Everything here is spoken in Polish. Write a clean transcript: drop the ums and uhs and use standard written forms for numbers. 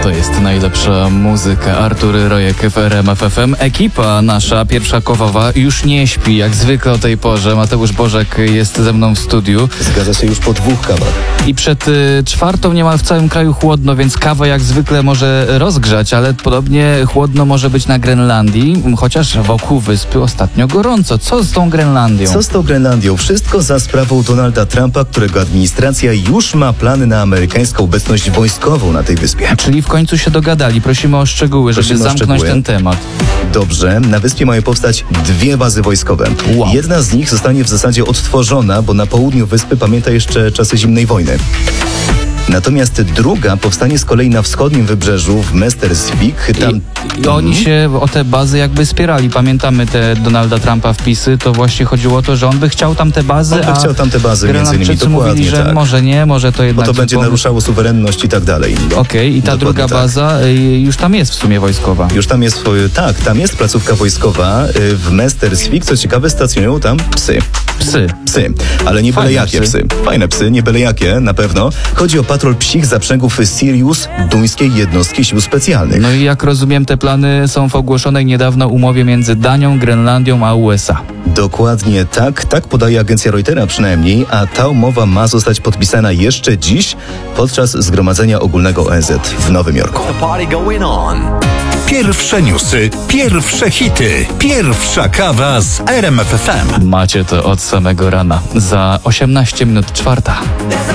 To jest najlepsza muzyka. Artur Rojek w RMF FM. Ekipa nasza pierwszakowowa już nie śpi, jak zwykle o tej porze. Mateusz Bożek jest ze mną w studiu. Zgadza się, już po 2 kawach. I przed 4 niemal w całym kraju chłodno, więc kawa jak zwykle może rozgrzać, ale podobnie chłodno może być na Grenlandii, chociaż wokół wyspy ostatnio gorąco. Co z tą Grenlandią? Co z tą Grenlandią? Wszystko za sprawą Donalda Trumpa, którego administracja już ma plany na amerykańską obecność wojskową na tej wyspie. Czyli w końcu się dogadali. Prosimy o szczegóły, żeby zamknąć ten temat. Dobrze, na wyspie mają powstać 2 bazy wojskowe. Wow. Jedna z nich zostanie w zasadzie odtworzona, bo na południu wyspy pamięta jeszcze czasy zimnej wojny. Natomiast druga powstanie z kolei na wschodnim wybrzeżu w Mestersvik. I oni się o te bazy jakby spierali. Pamiętamy te Donalda Trumpa wpisy, to właśnie chodziło o to, że on by chciał tam te bazy, On by chciał tam te bazy między innymi, Grenlandczycy mówili, dokładnie że tak. może nie, może to jednak... Bo to będzie naruszało suwerenność i tak dalej. Okej, i ta Dokładnie druga tak. baza już tam jest w sumie wojskowa. Już tam jest, tak, tam jest placówka wojskowa w Mestersvik. Co ciekawe, stacjonują tam psy. Psy, ale nie byle Fajne jakie psy. psy. Fajne psy, nie byle jakie, na pewno. Chodzi o patrol psich zaprzęgów Sirius, duńskiej jednostki sił specjalnych. No i jak rozumiem, te plany są w ogłoszonej niedawno umowie między Danią, Grenlandią a USA. Dokładnie tak podaje agencja Reutera przynajmniej, a ta umowa ma zostać podpisana jeszcze dziś podczas Zgromadzenia Ogólnego ONZ w Nowym Jorku. Pierwsze newsy, pierwsze hity, pierwsza kawa z RMF FM. Macie to od samego rana. Za 18 minut 4.